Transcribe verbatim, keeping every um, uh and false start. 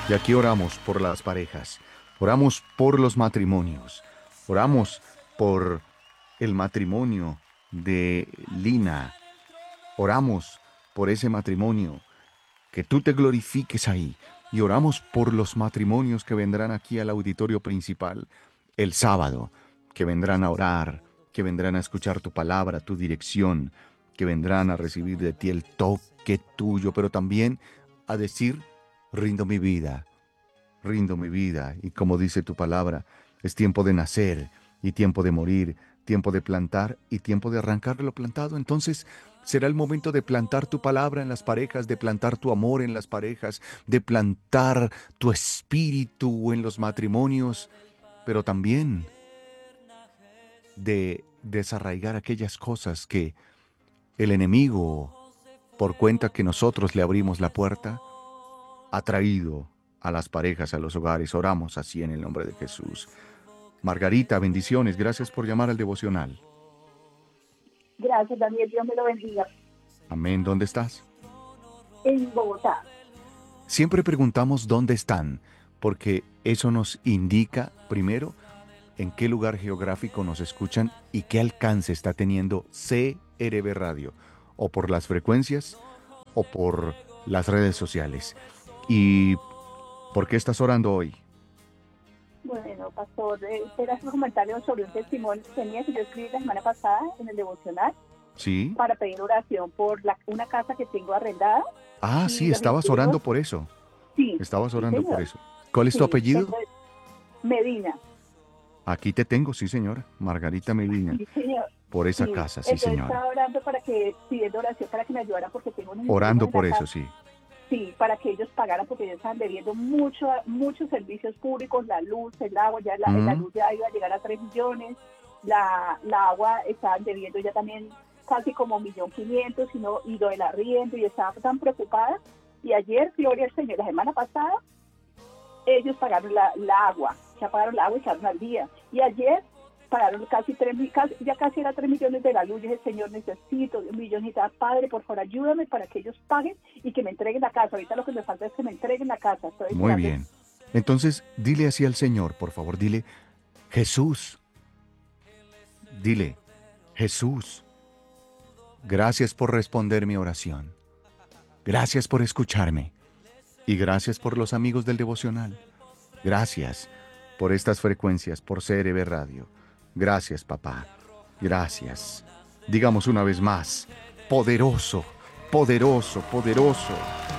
Y aquí oramos por las parejas, oramos por los matrimonios, oramos por el matrimonio de Lina, oramos por ese matrimonio, que tú te glorifiques ahí. Y oramos por los matrimonios que vendrán aquí al auditorio principal el sábado, que vendrán a orar, que vendrán a escuchar tu palabra, tu dirección, que vendrán a recibir de ti el toque tuyo, pero también a decir, rindo mi vida, rindo mi vida. Y como dice tu palabra, es tiempo de nacer y tiempo de morir, tiempo de plantar y tiempo de arrancar lo plantado. Entonces será el momento de plantar tu palabra en las parejas, de plantar tu amor en las parejas, de plantar tu espíritu en los matrimonios, pero también de desarraigar aquellas cosas que el enemigo, por cuenta que nosotros le abrimos la puerta, ha traído a las parejas, a los hogares. Oramos así en el nombre de Jesús. Margarita, bendiciones. Gracias por llamar al devocional. Gracias, Daniel. Dios me lo bendiga. Amén. ¿Dónde estás? En Bogotá. Siempre preguntamos dónde están, porque eso nos indica, primero, en qué lugar geográfico nos escuchan y qué alcance está teniendo C R B Radio, o por las frecuencias o por las redes sociales. ¿Y por qué estás orando hoy? Bueno, pastor, eh, era un comentario sobre un testimonio que tenía que yo escribí la semana pasada en el devocional ¿Sí? para pedir oración por la, una casa que tengo arrendada Ah, y sí, los estabas inquilinos. orando por eso. Sí, Estabas sí, orando por señor. eso. ¿Cuál es tu Sí, apellido? entonces, Medina. Aquí te tengo, sí, señora. Margarita Medina. Sí, señor. Por esa Sí, casa, sí, entonces señora. estaba orando para que, pidiendo oración para que me ayudaran porque tengo unos inquilinos Orando en la por eso, casa. sí. Sí, para que ellos pagaran porque ellos estaban debiendo mucho, muchos servicios públicos, la luz, el agua, ya la, la Mm, luz ya iba a llegar a tres millones, la, la agua estaban debiendo ya también casi como un millón quinientos y, no, y lo del arriendo y estaban tan preocupadas. Y ayer, gloria al Señor, la semana pasada, ellos pagaron la, la agua, ya pagaron la agua y quedaron al día. Y ayer pagaron casi tres mil, casi, ya casi era tres millones de la luz. Y dije, Señor, necesito un millón y tal, Padre, por favor, ayúdame para que ellos paguen y que me entreguen la casa. Ahorita lo que me falta es que me entreguen la casa. Estoy muy esperando. bien. Entonces, dile así al Señor, por favor, dile, Jesús, dile, Jesús, gracias por responder mi oración. Gracias por escucharme. Y gracias por los amigos del devocional. Gracias por estas frecuencias, por C R B Radio. Gracias, papá. Gracias. Digamos una vez más, poderoso, poderoso, poderoso.